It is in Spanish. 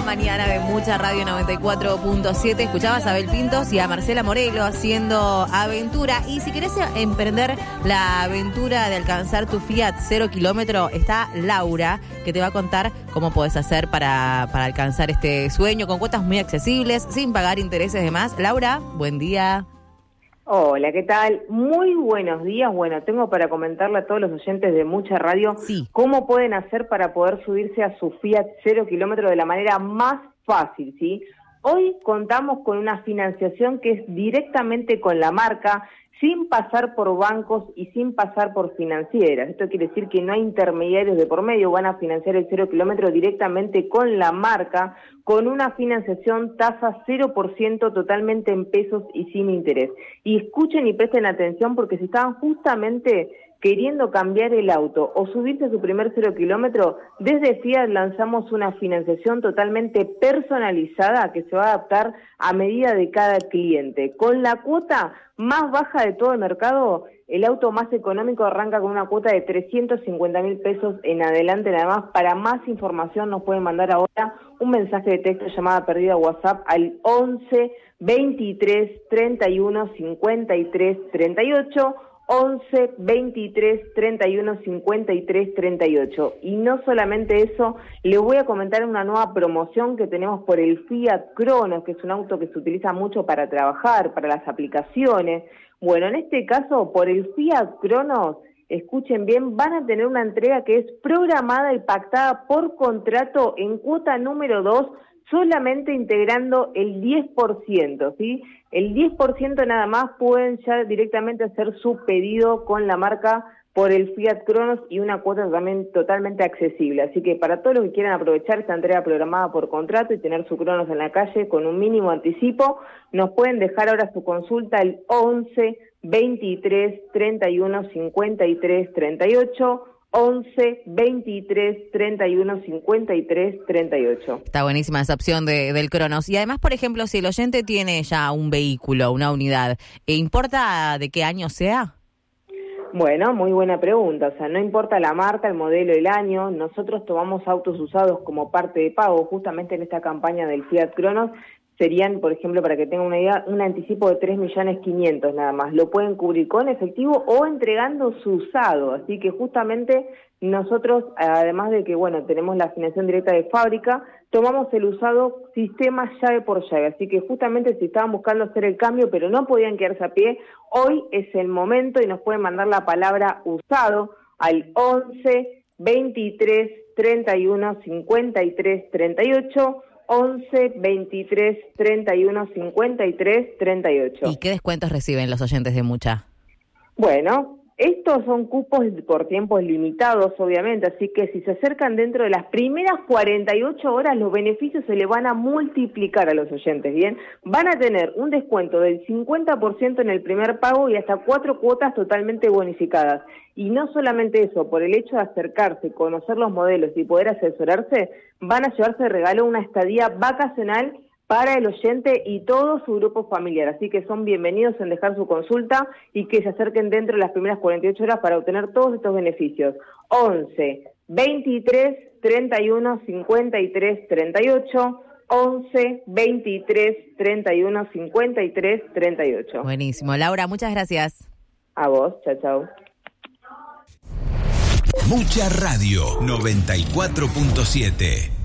mañana de Mucha Radio 94.7. Escuchabas a Abel Pintos y a Marcela Morelo haciendo Aventura. Y si querés emprender la aventura de alcanzar tu Fiat 0 kilómetro, está Laura, que te va a contar cómo podés hacer para alcanzar este sueño con cuotas muy accesibles, sin pagar intereses de más. Laura, buen día. Hola, ¿qué tal? Muy buenos días. Bueno, tengo para comentarle a todos los oyentes de Mucha Radio cómo pueden hacer para poder subirse a su Fiat 0 kilómetro de la manera más fácil, ¿sí? Hoy contamos con una financiación que es directamente con la marca, sin pasar por bancos y sin pasar por financieras. Esto quiere decir que no hay intermediarios de por medio, van a financiar el 0 kilómetro directamente con la marca, con una financiación tasa 0% totalmente en pesos y sin interés. Y escuchen y presten atención porque si estaban justamente queriendo cambiar el auto o subirse a su primer 0 kilómetro, desde Fiat lanzamos una financiación totalmente personalizada que se va a adaptar a medida de cada cliente. Con la cuota más baja de todo el mercado, el auto más económico arranca con una cuota de 350.000 pesos en adelante. Nada más, para más información nos pueden mandar ahora un mensaje de texto, llamada perdida, WhatsApp al 11 23 31 53 38, 11 23 31 53 38. Y no solamente eso, les voy a comentar una nueva promoción que tenemos por el Fiat Cronos, que es un auto que se utiliza mucho para trabajar, para las aplicaciones. Bueno, en este caso, por el Fiat Cronos, escuchen bien, van a tener una entrega que es programada y pactada por contrato en cuota número 2, solamente integrando el 10%, ¿sí? El 10% nada más, pueden ya directamente hacer su pedido con la marca por el Fiat Cronos y una cuota también totalmente accesible. Así que para todos los que quieran aprovechar esta entrega programada por contrato y tener su Cronos en la calle con un mínimo anticipo, nos pueden dejar ahora su consulta al 11 23 31 53 38, 11 23 31 53 38. Está buenísima esa opción del Cronos. Y además, por ejemplo, si el oyente tiene ya un vehículo, una unidad, ¿importa de qué año sea? Bueno, muy buena pregunta. O sea, no importa la marca, el modelo, el año. Nosotros tomamos autos usados como parte de pago. Justamente en esta campaña del Fiat Cronos serían, por ejemplo, para que tengan una idea, un anticipo de 3.500.000 nada más. Lo pueden cubrir con efectivo o entregando su usado. Así que justamente nosotros, además de que, bueno, tenemos la financiación directa de fábrica, tomamos el usado sistema llave por llave. Así que justamente si estaban buscando hacer el cambio pero no podían quedarse a pie, hoy es el momento y nos pueden mandar la palabra usado al 11 23 31 53 38, 11 23 31 53 38. ¿Y qué descuentos reciben los oyentes de Mucha? Bueno, estos son cupos por tiempos limitados, obviamente, así que si se acercan dentro de las primeras 48 horas, los beneficios se le van a multiplicar a los oyentes, ¿bien? Van a tener un descuento del 50% en el primer pago y hasta 4 cuotas totalmente bonificadas. Y no solamente eso, por el hecho de acercarse, conocer los modelos y poder asesorarse, van a llevarse de regalo una estadía vacacional para el oyente y todo su grupo familiar. Así que son bienvenidos en dejar su consulta y que se acerquen dentro de las primeras 48 horas para obtener todos estos beneficios. 11 23 31 53 38, 11 23 31 53 38. Buenísimo. Laura, muchas gracias. A vos, chao, chao. Mucha Radio 94.7.